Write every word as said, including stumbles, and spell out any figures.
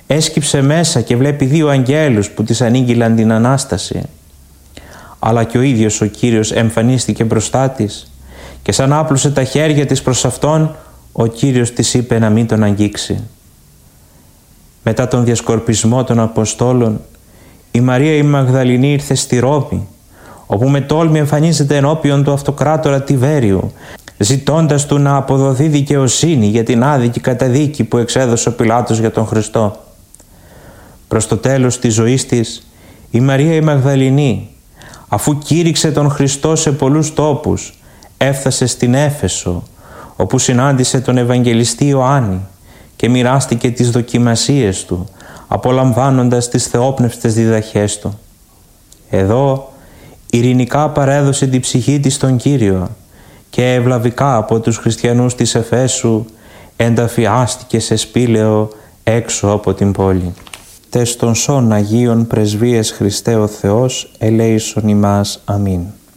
Έσκυψε μέσα και βλέπει δύο αγγέλους που της ανήγγυλαν την Ανάσταση. Αλλά και ο ίδιος ο Κύριος εμφανίστηκε μπροστά της και σαν άπλωσε τα χέρια της προς Αυτόν, ο Κύριος της είπε να μην τον αγγίξει. Μετά τον διασκορπισμό των Αποστόλων, η Μαρία η Μαγδαληνή ήρθε στη Ρώμη, όπου με τόλμη εμφανίζεται ενώπιον του αυτοκράτορα Τιβέριου, ζητώντας του να αποδοθεί δικαιοσύνη για την άδικη καταδίκη που εξέδωσε ο Πιλάτος για τον Χριστό. Προς το τέλος της ζωής της, η Μαρία η Μαγδαληνή, αφού κήρυξε τον Χριστό σε πολλούς τόπους, έφτασε στην Έφεσο, όπου συνάντησε τον Ευαγγελιστή Ιωάννη και μοιράστηκε τις δοκιμασίες του, απολαμβάνοντας τις θεόπνευστες διδαχές του. Εδώ ειρηνικά παρέδωσε την ψυχή της στον Κύριο και ευλαβικά από τους χριστιανούς της Εφέσου ενταφιάστηκε σε σπήλαιο έξω από την πόλη. Τες των σών Αγίων Πρεσβείες Χριστέ ο Θεός, ελέησον ημάς. Αμήν.